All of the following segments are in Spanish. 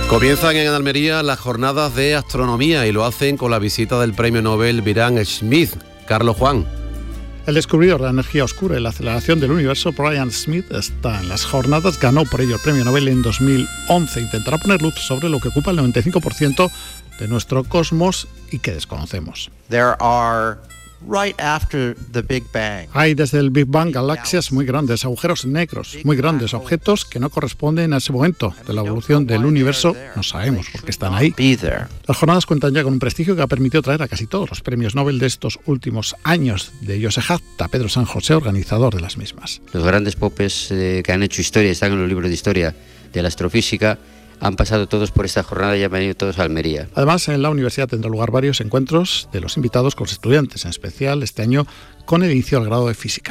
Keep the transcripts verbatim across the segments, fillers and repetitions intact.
Comienzan en Almería las jornadas de astronomía y lo hacen con la visita del premio Nobel Byron Smith. Carlos Juan. El descubridor de la energía oscura y la aceleración del universo, Byron Smith, está en las jornadas, ganó por ello el premio Nobel en dos mil once. Intentará poner luz sobre lo que ocupa el noventa y cinco por ciento de nuestro cosmos y que desconocemos. There are right after the Big Bang. Hay desde el Big Bang galaxias muy grandes, agujeros negros muy grandes, objetos que no corresponden a ese momento de la evolución del universo. No sabemos por qué están ahí. Las jornadas cuentan ya con un prestigio que ha permitido traer a casi todos los premios Nobel de estos últimos años. De ello se jacta Pedro San José, organizador de las mismas. Los grandes popes eh, que han hecho historia, están en los libros de historia de la astrofísica, han pasado todos por esta jornada y han venido todos a Almería. Además, en la universidad tendrá lugar varios encuentros de los invitados con los estudiantes, en especial este año con el inicio al grado de física.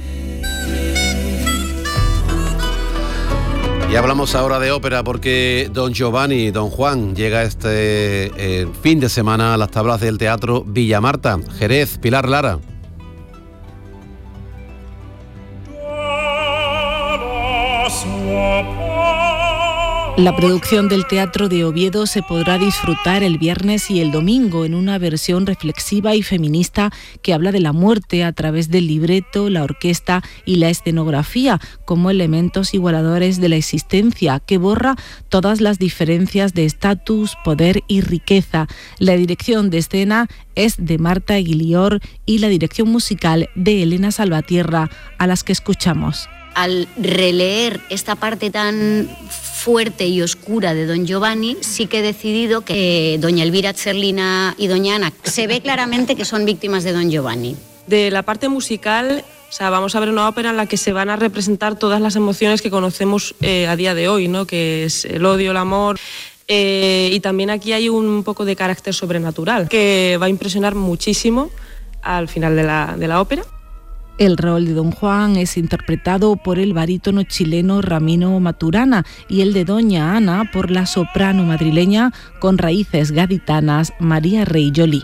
Y hablamos ahora de ópera porque Don Giovanni, Don Juan, llega este eh, fin de semana a las tablas del Teatro Villa Marta, Jerez. Pilar Lara. La producción del Teatro de Oviedo se podrá disfrutar el viernes y el domingo en una versión reflexiva y feminista que habla de la muerte a través del libreto, la orquesta y la escenografía como elementos igualadores de la existencia, que borra todas las diferencias de estatus, poder y riqueza. La dirección de escena es de Marta Aguilior y la dirección musical de Elena Salvatierra, a las que escuchamos. Al releer esta parte tan fuerte y oscura de Don Giovanni, sí que he decidido que doña Elvira Tserlina y doña Ana se ve claramente que son víctimas de Don Giovanni. De la parte musical, o sea, vamos a ver una ópera en la que se van a representar todas las emociones que conocemos eh, a día de hoy, ¿no? Que es el odio, el amor. Eh, y también aquí hay un poco de carácter sobrenatural que va a impresionar muchísimo al final de la, de la ópera. El rol de Don Juan es interpretado por el barítono chileno Ramiro Maturana y el de Doña Ana por la soprano madrileña con raíces gaditanas María Rey Joly.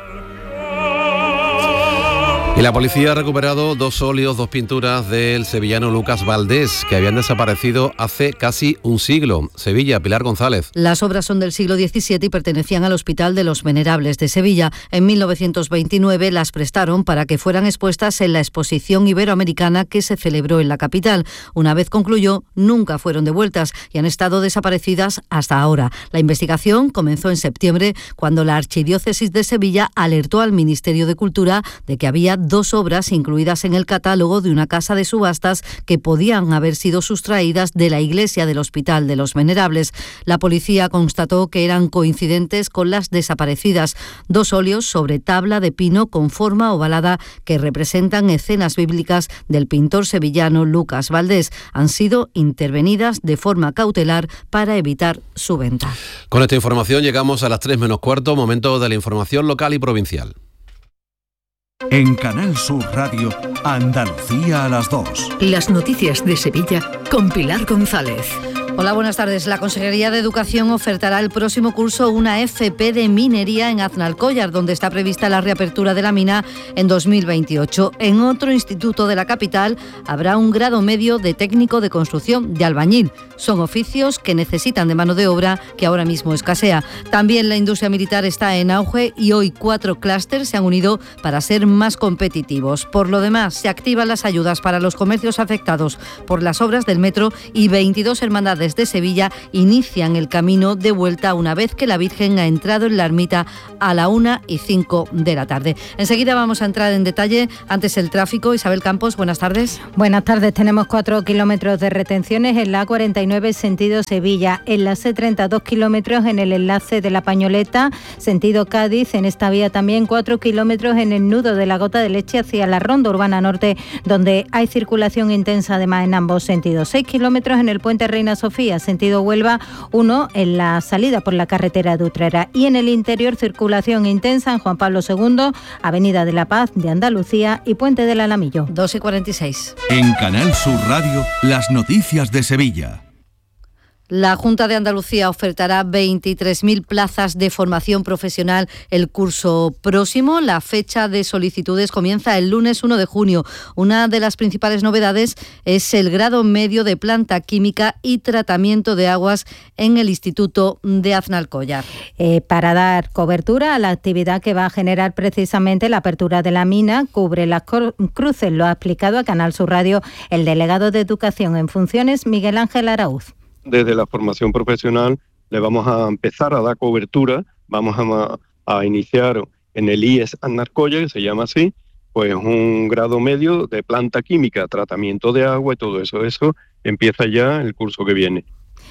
Y la policía ha recuperado dos óleos, dos pinturas del sevillano Lucas Valdés, que habían desaparecido hace casi un siglo. Sevilla, Pilar González. Las obras son del siglo diecisiete y pertenecían al Hospital de los Venerables de Sevilla. En mil novecientos veintinueve las prestaron para que fueran expuestas en la exposición iberoamericana que se celebró en la capital. Una vez concluyó, nunca fueron devueltas y han estado desaparecidas hasta ahora. La investigación comenzó en septiembre, cuando la Archidiócesis de Sevilla alertó al Ministerio de Cultura de que había dos obras incluidas en el catálogo de una casa de subastas que podían haber sido sustraídas de la iglesia del Hospital de los Venerables. La policía constató que eran coincidentes con las desaparecidas. Dos óleos sobre tabla de pino con forma ovalada que representan escenas bíblicas del pintor sevillano Lucas Valdés. Han sido intervenidas de forma cautelar para evitar su venta. Con esta información llegamos a las tres menos cuarto, momento de la información local y provincial. En Canal Sur Radio, Andalucía a las dos. Las noticias de Sevilla con Pilar González. Hola, buenas tardes. La Consejería de Educación ofertará el próximo curso una F P de minería en Aznalcóllar, donde está prevista la reapertura de la mina en dos mil veintiocho. En otro instituto de la capital habrá un grado medio de técnico de construcción, de albañil. Son oficios que necesitan de mano de obra que ahora mismo escasea. También la industria militar está en auge y hoy cuatro clústeres se han unido para ser más competitivos. Por lo demás, se activan las ayudas para los comercios afectados por las obras del metro y veintidós hermandades de Sevilla inician el camino de vuelta una vez que la Virgen ha entrado en la ermita a la una y cinco de la tarde. Enseguida vamos a entrar en detalle. Antes el tráfico. Isabel Campos, buenas tardes. Buenas tardes. Tenemos cuatro kilómetros de retenciones en la A cuarenta y nueve sentido Sevilla, en la C treinta y dos kilómetros en el enlace de la Pañoleta sentido Cádiz. En esta vía también cuatro kilómetros en el nudo de la Gota de Leche hacia la Ronda Urbana Norte, donde hay circulación intensa además en ambos sentidos. seis kilómetros en el puente Reina Sofía sentido Huelva, uno en la salida por la carretera de Utrera, y en el interior circulación intensa en Juan Pablo segundo, Avenida de la Paz de Andalucía y Puente del Alamillo. dos y cuarenta y seis. En Canal Sur Radio, las noticias de Sevilla. La Junta de Andalucía ofertará veintitrés mil plazas de formación profesional el curso próximo. La fecha de solicitudes comienza el lunes uno de junio. Una de las principales novedades es el grado medio de planta química y tratamiento de aguas en el Instituto de Aznalcóllar. Eh, para dar cobertura a la actividad que va a generar precisamente la apertura de la mina, cubre las cruces, lo ha explicado a Canal Sur Radio el delegado de Educación en funciones, Miguel Ángel Araúz. Desde la formación profesional le vamos a empezar a dar cobertura, vamos a, a iniciar en el I E S Aznalcóllar, que se llama así, pues un grado medio de planta química, tratamiento de agua y todo eso. Eso empieza ya el curso que viene.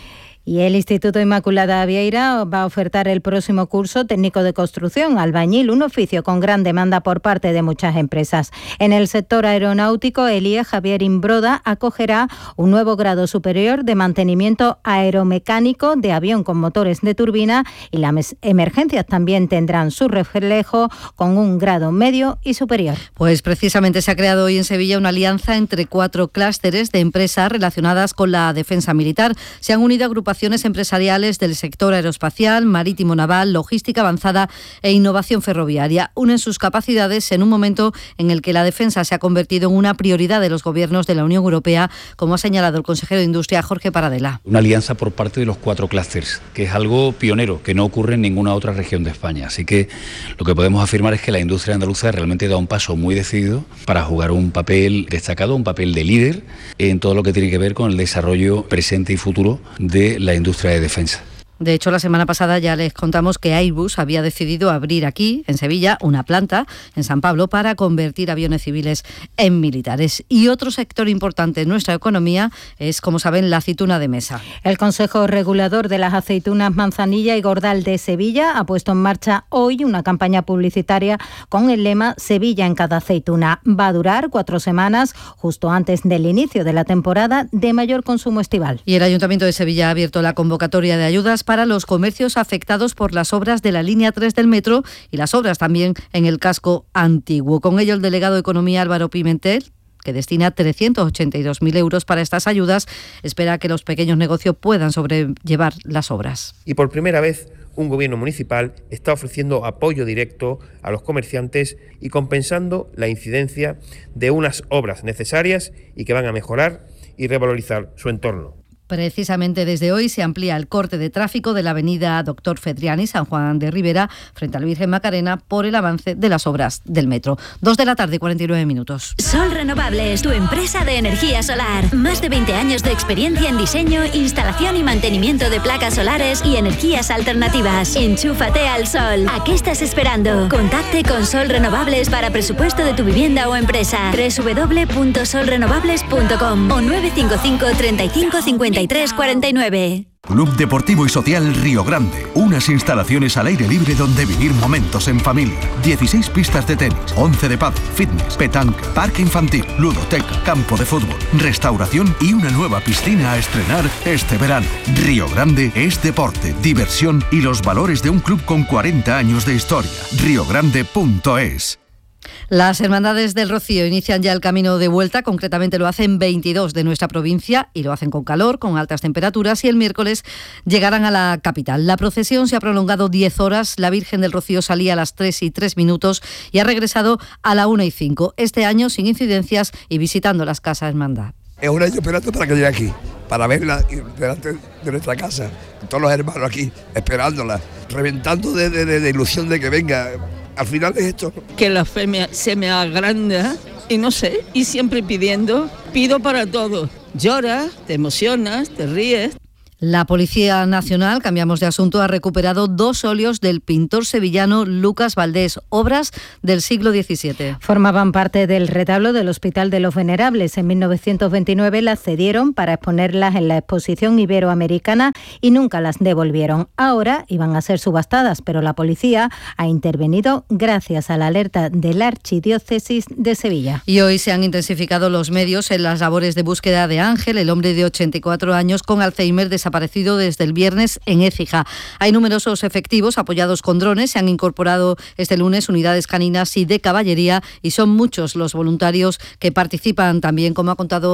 Y el Instituto Inmaculada Vieira va a ofertar el próximo curso técnico de construcción, albañil, un oficio con gran demanda por parte de muchas empresas. En el sector aeronáutico, el I E Javier Imbroda acogerá un nuevo grado superior de mantenimiento aeromecánico de avión con motores de turbina, y las emergencias también tendrán su reflejo con un grado medio y superior. Pues precisamente se ha creado hoy en Sevilla una alianza entre cuatro clústeres de empresas relacionadas con la defensa militar. Se han unido agrupaciones empresariales del sector aeroespacial, marítimo naval, logística avanzada e innovación ferroviaria. Unen sus capacidades en un momento en el que la defensa se ha convertido en una prioridad de los gobiernos de la Unión Europea, como ha señalado el consejero de Industria, Jorge Paradela. Una alianza por parte de los cuatro clústeres, que es algo pionero, que no ocurre en ninguna otra región de España. Así que lo que podemos afirmar es que la industria andaluza realmente da un paso muy decidido para jugar un papel destacado, un papel de líder en todo lo que tiene que ver con el desarrollo presente y futuro de la la industria de defensa. De hecho, la semana pasada ya les contamos que Airbus había decidido abrir aquí, en Sevilla, una planta en San Pablo para convertir aviones civiles en militares. Y otro sector importante en nuestra economía es, como saben, la aceituna de mesa. El Consejo Regulador de las Aceitunas Manzanilla y Gordal de Sevilla ha puesto en marcha hoy una campaña publicitaria con el lema Sevilla en cada aceituna. Va a durar cuatro semanas, justo antes del inicio de la temporada de mayor consumo estival. Y el Ayuntamiento de Sevilla ha abierto la convocatoria de ayudas para los comercios afectados por las obras de la línea tres del metro y las obras también en el casco antiguo. Con ello, el delegado de Economía, Álvaro Pimentel, que destina trescientos ochenta y dos mil euros para estas ayudas, espera que los pequeños negocios puedan sobrellevar las obras. Y por primera vez, un gobierno municipal está ofreciendo apoyo directo a los comerciantes y compensando la incidencia de unas obras necesarias y que van a mejorar y revalorizar su entorno. Precisamente desde hoy se amplía el corte de tráfico de la avenida Doctor Fedriani, San Juan de Ribera, frente al Virgen Macarena, por el avance de las obras del metro. Dos de la tarde, cuarenta y nueve minutos. Sol Renovables, tu empresa de energía solar. Más de veinte años de experiencia en diseño, instalación y mantenimiento de placas solares y energías alternativas. Enchúfate al sol. ¿A qué estás esperando? Contacte con Sol Renovables para presupuesto de tu vivienda o empresa. doble u doble u doble u punto sol renovables punto com o nueve cinco cinco, treinta y cinco, cincuenta y tres, cuarenta y nueve. Club Deportivo y Social Río Grande. Unas instalaciones al aire libre donde vivir momentos en familia. dieciséis pistas de tenis, once de pádel, fitness, petanca, parque infantil, ludoteca, campo de fútbol, restauración y una nueva piscina a estrenar este verano. Río Grande es deporte, diversión y los valores de un club con cuarenta años de historia. río grande punto es. Las Hermandades del Rocío inician ya el camino de vuelta, concretamente lo hacen veintidós de nuestra provincia y lo hacen con calor, con altas temperaturas, y el miércoles llegarán a la capital. La procesión se ha prolongado diez horas, la Virgen del Rocío salía a las tres y tres minutos y ha regresado a la una y cinco, este año sin incidencias y visitando las casas hermandad. Es un año esperando para que llegue aquí, para verla delante de nuestra casa, todos los hermanos aquí esperándola, reventando de, de, de, de ilusión de que venga. Al final es esto. Que la fe me, se me agranda y no sé, y siempre pidiendo, pido para todo. Lloras, te emocionas, te ríes. La Policía Nacional, cambiamos de asunto, ha recuperado dos óleos del pintor sevillano Lucas Valdés, obras del siglo diecisiete. Formaban parte del retablo del Hospital de los Venerables. En mil novecientos veintinueve las cedieron para exponerlas en la exposición iberoamericana y nunca las devolvieron. Ahora iban a ser subastadas, pero la policía ha intervenido gracias a la alerta de la Archidiócesis de Sevilla. Y hoy se han intensificado los medios en las labores de búsqueda de Ángel, el hombre de ochenta y cuatro años con Alzheimer de desaparecido desde el viernes en Écija. Hay numerosos efectivos apoyados con drones, se han incorporado este lunes unidades caninas y de caballería y son muchos los voluntarios que participan también, como ha contado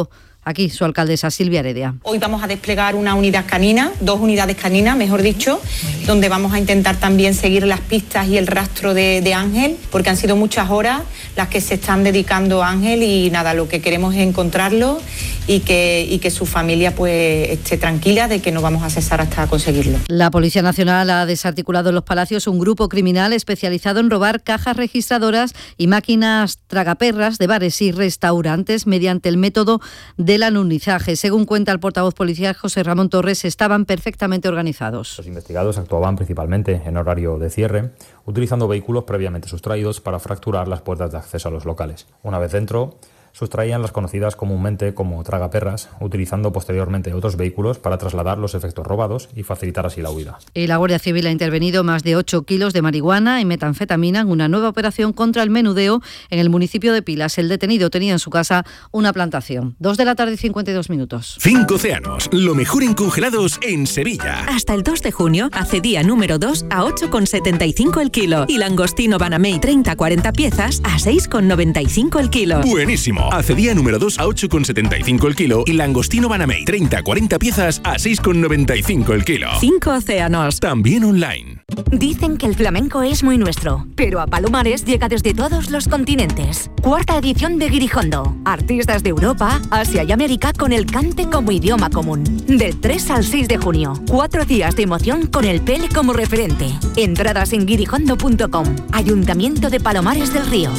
Aquí su alcaldesa Silvia Heredia. Hoy vamos a desplegar una unidad canina, dos unidades caninas, mejor dicho, donde vamos a intentar también seguir las pistas y el rastro de, de Ángel, porque han sido muchas horas las que se están dedicando a Ángel y nada, lo que queremos es encontrarlo y que, y que su familia pues esté tranquila de que no vamos a cesar hasta conseguirlo. La Policía Nacional ha desarticulado en Los Palacios un grupo criminal especializado en robar cajas registradoras y máquinas tragaperras de bares y restaurantes mediante el método de del alunizaje. Según cuenta el portavoz policial José Ramón Torres, estaban perfectamente organizados. Los investigados actuaban principalmente en horario de cierre, utilizando vehículos previamente sustraídos para fracturar las puertas de acceso a los locales. Una vez dentro, sustraían las conocidas comúnmente como tragaperras, utilizando posteriormente otros vehículos para trasladar los efectos robados y facilitar así la huida. Y la Guardia Civil ha intervenido más de ocho kilos de marihuana y metanfetamina en una nueva operación contra el menudeo en el municipio de Pilas. El detenido tenía en su casa una plantación. Dos de la tarde y cincuenta y dos minutos. Cinco océanos, lo mejor en congelados en Sevilla. Hasta el dos de junio, acedía número dos a ocho con setenta y cinco el kilo y langostino Banamey treinta a cuarenta piezas a seis con noventa y cinco el kilo. Buenísimo. Acedía número dos a ocho con setenta y cinco el kilo y langostino Banamey treinta a cuarenta piezas a seis con noventa y cinco el kilo. Cinco océanos. También online. Dicen que el flamenco es muy nuestro, pero a Palomares llega desde todos los continentes. Cuarta edición de Guirijondo. Artistas de Europa, Asia y América con el cante como idioma común. Del tres al seis de junio. Cuatro días de emoción con el Pele como referente. Entradas en guirijondo punto com. Ayuntamiento de Palomares del Río.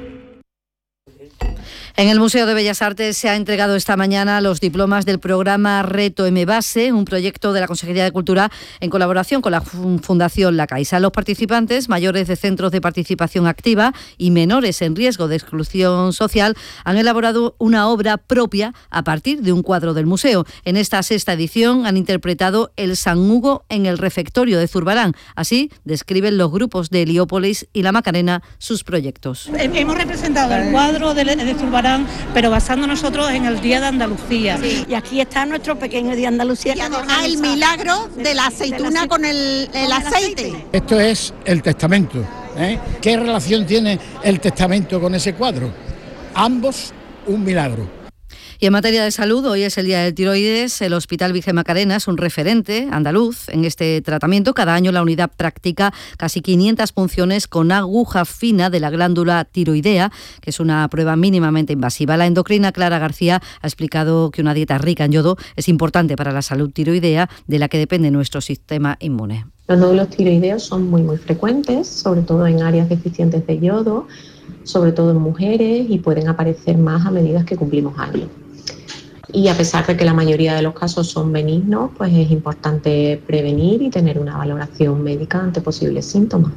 En el Museo de Bellas Artes se ha entregado esta mañana los diplomas del programa Reto M Base, un proyecto de la Consejería de Cultura en colaboración con la Fundación La Caixa. Los participantes, mayores de centros de participación activa y menores en riesgo de exclusión social, han elaborado una obra propia a partir de un cuadro del museo. En esta sexta edición han interpretado el San Hugo en el refectorio de Zurbarán. Así describen los grupos de Heliópolis y La Macarena sus proyectos. Hemos representado el cuadro de, de Zurbarán, pero basando nosotros en el Día de Andalucía. Sí. Y aquí está nuestro pequeño Día de Andalucía. Y además el milagro de la aceituna con el, el aceite. Esto es el testamento. ¿eh? ¿Qué relación tiene el testamento con ese cuadro? Ambos un milagro. Y en materia de salud, hoy es el Día del Tiroides. El Hospital Virgen Macarena es un referente andaluz en este tratamiento. Cada año la unidad practica casi quinientas punciones con aguja fina de la glándula tiroidea, que es una prueba mínimamente invasiva. La endocrina Clara García ha explicado que una dieta rica en yodo es importante para la salud tiroidea, de la que depende nuestro sistema inmune. Los nódulos tiroideos son muy muy frecuentes, sobre todo en áreas deficientes de yodo, sobre todo en mujeres, y pueden aparecer más a medida que cumplimos años. Y a pesar de que la mayoría de los casos son benignos, pues es importante prevenir y tener una valoración médica ante posibles síntomas.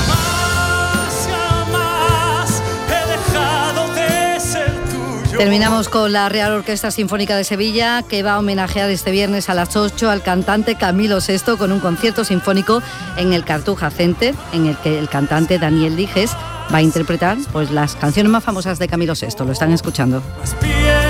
Terminamos con la Real Orquesta Sinfónica de Sevilla, que va a homenajear este viernes a las ocho al cantante Camilo Sesto con un concierto sinfónico en el Cartuja Center, en el que el cantante Daniel Dijes va a interpretar pues las canciones más famosas de Camilo Sesto. Lo están escuchando.